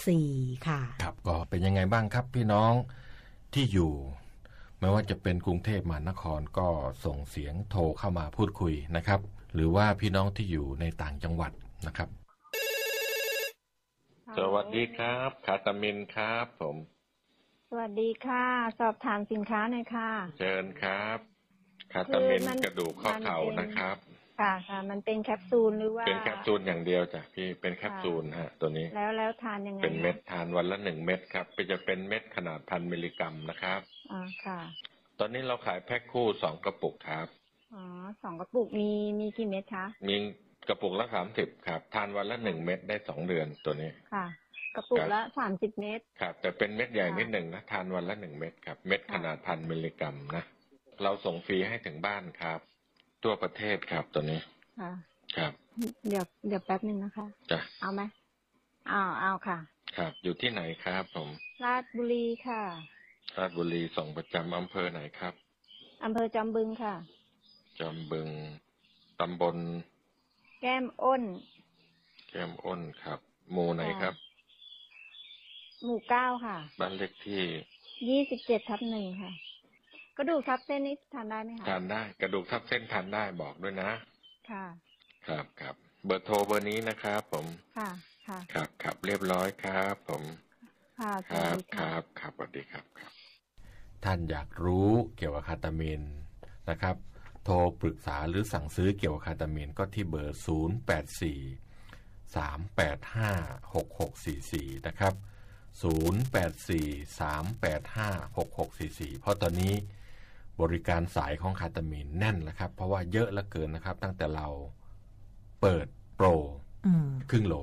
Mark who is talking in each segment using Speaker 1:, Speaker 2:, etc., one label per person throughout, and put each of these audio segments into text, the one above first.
Speaker 1: 084ค่ะ
Speaker 2: ครับก็เป็นยังไงบ้างครับพี่น้องที่อยู่ไม่ว่าจะเป็นกรุงเทพมหานครก็ส่งเสียงโทรเข้ามาพูดคุยนะครับหรือว่าพี่น้องที่อยู่ในต่างจังหวัดนะครับ
Speaker 3: สวัสดีครับคาตามินครับผม
Speaker 4: สวัสดีค่ะสอบถามสินค้าหน่อยค่ะ
Speaker 3: เชิญครับคาตามินกระดูกข้อเข่านะครับ
Speaker 4: ค่ะมันเป็นแคปซูลหรือว่า
Speaker 3: เป็นแคปซูลอย่างเดียวจ้ะพี่เป็นแคปซูลฮะตัวนี้
Speaker 4: แล้วทานยังไง
Speaker 3: เป็นเม็ดทานวันละ1 เม็ดครับจะเป็นเม็ดขนาด1,000 มิลลิกรัมนะครับ
Speaker 4: ค่ะ
Speaker 3: ตอนนี้เราขายแพ็คคู่2 กระปุกครับ
Speaker 4: 2 กระปุกมีกี่เม็ดคะ
Speaker 3: มีกระปุกละ30ครับทานวันละ1 เม็ดได้2 เดือนตัวนี้
Speaker 4: ค่ะกระปุกละ30 เม็ด
Speaker 3: ครับแต่เป็นเม็ดใหญ่นิดหนึ่งนะทานวันละ1 เม็ดครับเม็ดขนาด1,000 มิลลิกรัมนะเราส่งฟรีให้ถึงบ้านครับทั่วประเทศครับตัวนี้ครับ
Speaker 4: เดี๋ยวแป๊บนึงนะคะ
Speaker 3: จ้ะ
Speaker 4: เอาไหมเอาค่ะ
Speaker 3: ครับอยู่ที่ไหนครับผม
Speaker 4: ราชบุรีค่ะ
Speaker 3: ราชบุรีส่งประจำอำเภอไหนครับ
Speaker 4: อำเภอจอมบึงค่ะ
Speaker 3: จอมบึงตำบล
Speaker 4: แก้มอ้น
Speaker 3: ครับหมู่ไหนครับ
Speaker 4: หมู่9ค่ะ
Speaker 3: บ้านเลขที่
Speaker 4: 27/1ค่ะกระดูกทับเส้นนี้ทานได้ไหมคะ
Speaker 3: ทานได้กระดูกทับเส้นทานได้บอกด้วยนะ
Speaker 4: ค่ะ
Speaker 3: ครับเบอร์โทรเบอร์นี้นะครับผม
Speaker 4: ค่ะ
Speaker 3: ครับเรียบร้อยครับผม
Speaker 4: ค่ะ
Speaker 3: ครับสวัสดีครับ
Speaker 2: ท่านอยากรู้เกี่ยวกับคาตามีนนะครับโทรปรึกษาหรือสั่งซื้อเกี่ยวกับคาตามีนก็ที่เบอร์084-385-6644นะครับ084-385-6644เพราะตอนนี้บริการสายของคาตามีนแน่นแล้วครับเพราะว่าเยอะเหลือเกินนะครับตั้งแต่เราเปิดโปรครึ่งโหล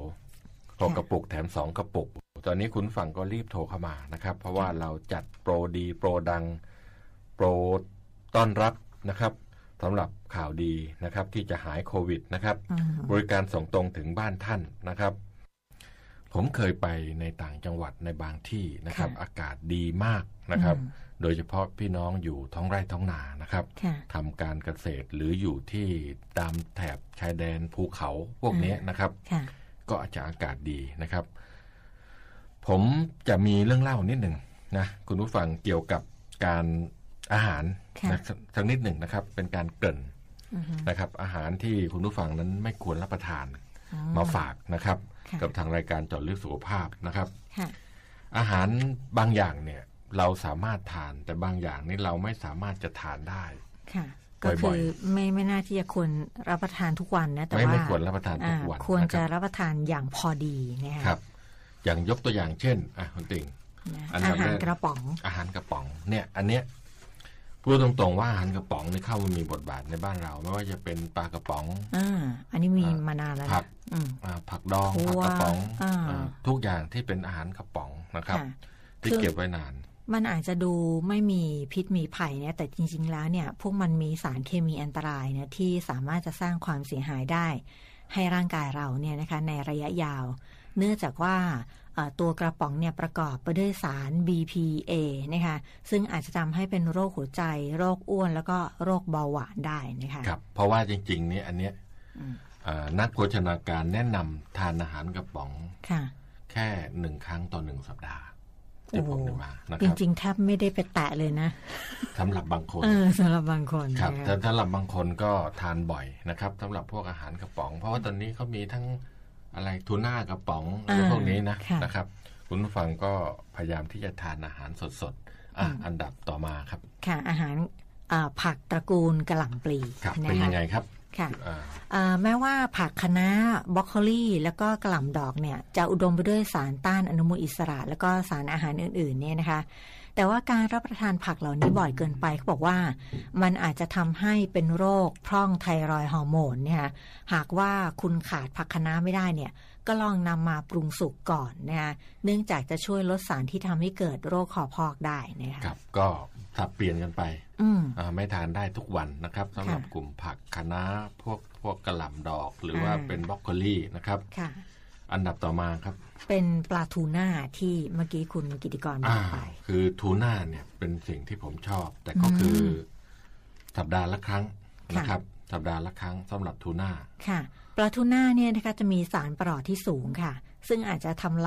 Speaker 2: 6 กระปุกแถม2 กระปุกตอนนี้คุณฟังก็รีบโทรเข้ามานะครับเพราะว่าเราจัดโปรดีโปรดังโปรต้อนรับนะครับสำหรับข่าวดีนะครับที่จะหายโควิดนะครับบริการส่งตรงถึงบ้านท่านนะครับผมเคยไปในต่างจังหวัดในบางที่นะครับอากาศดีมากนะครับโดยเฉพาะพี่น้องอยู่ท้องไร่ท้องนานะครับทำการเกษตรหรืออยู่ที่ตามแถบชายแดนภูเขาพวกนี้นะครับก็อาจจะอากาศดีนะครับผมจะมีเรื่องเล่านิดหนึ่งนะคุณผู้ฟังเกี่ยวกับการอาหารนะสักนิดหนึ่งนะครับเป็นการเกริ่นนะครับอาหารที่คุณผู้ฟังนั้นไม่ควรรับประทานมาฝากนะครับกับทางรายการเจาะลึกสุขภาพนะครับอาหารบางอย่างเนี่ยเราสามารถทานแต่บางอย่างนี่เราไม่สามารถจะทานได้
Speaker 1: ก็คือไม่น่าที่จะควรรับประทานทุกวันนะแต่ว่า
Speaker 2: ไม่ควรรับประทานทุกวัน
Speaker 1: ควรจะรับประทานอย่างพอดี
Speaker 2: นะครับอย่างยกตัวอย่างเช่นคุณติ่ง
Speaker 1: อาหารกระป๋อง
Speaker 2: เนี่ยอันเนี้ยพูดตรงๆว่าอาหารกระป๋องนี่เข้ามามีบทบาทในบ้านเราไม่ว่าจะเป็นปลากระป๋อง
Speaker 1: อันนี้มีมานานแล้ว
Speaker 2: ผักดองผักกระป๋องทุกอย่างที่เป็นอาหารกระป๋องนะครับที่เก็บไว้นาน
Speaker 1: มันอาจจะดูไม่มีพิษมีภัยเนี่ยแต่จริงๆแล้วเนี่ยพวกมันมีสารเคมีอันตรายเนี่ยที่สามารถจะสร้างความเสียหายได้ให้ร่างกายเราเนี่ยนะคะในระยะยาวเนื่องจากว่าตัวกระป๋องเนี่ยประกอบไปด้วยสาร BPA นะคะซึ่งอาจจะทำให้เป็นโรคหัวใจโรคอ้วนแล้วก็โรคเบาหวานได้นะคะ
Speaker 2: ครับเพราะว่าจริงๆเนี่ยอันเนี้ยนักโภชนาการแนะนำทานอาหารกระป๋องแค่1 ครั้งต่อ1 สัปดาห์ที่ผมได้มานะครับ
Speaker 1: จริงๆแทบไม่ได้ไปแตะเลยนะ
Speaker 2: สำหรับบางคน
Speaker 1: สำหรับบางคน
Speaker 2: ครับแต่สำหรับบางคนก็ทานบ่อยนะครับสำหรับพวกอาหารกระป๋องเพราะว่าตอนนี้เขามีทั้งอะไรทูน่ากระป๋องอะไรพวกนี้นะครับคุณผู้ฟังก็พยายามที่จะทานอาหารสดๆอันดับต่อมาครับ
Speaker 1: ค่ะอาหารผักตระกูลกะหล่ำปลี
Speaker 2: เป็นยังไงครับ
Speaker 1: ค่ะแม้ว่าผักคะน้าบรอกโคลีแล้วก็กะหล่ำดอกเนี่ยจะอุดมไปด้วยสารต้านอนุมูลอิสระแล้วก็สารอาหารอื่นๆเนี่ยนะคะแต่ว่าการรับประทานผักเหล่านี้บ่อยเกินไปเขาบอกว่ามันอาจจะทำให้เป็นโรคพร่องไทรอยด์ฮอร์โมนเนี่ยหากว่าคุณขาดผักคะน้าไม่ได้เนี่ยก็ลองนำมาปรุงสุกก่อนนะคะเนื่องจากจะช่วยลดสารที่ทำให้เกิดโรคคอพอกได้นะคะ
Speaker 2: ครับก็สับเปลี่ยนกันไปไม่ทานได้ทุกวันนะครับสำหรับกลุ่มผักคะน้าพวกกะหล่ำดอกหรือว่าเป็นบรอกโคลีนะครับอันดับต่อมาครับ
Speaker 1: เป็นปลาทูน่าที่เมื่อกี้คุณกิติกรบอกไป
Speaker 2: คือทูน่าเนี่ยเป็นสิ่งที่ผมชอบแต่ก็คือสัปดาห์ละครั้งนะครับสัปดาห์ละครั้งสำหรับทูน่า
Speaker 1: ค่ะปลาทูน่าเนี่ยนะคะจะมีสารประหลอดที่สูงค่ะซึ่งอาจจะทำ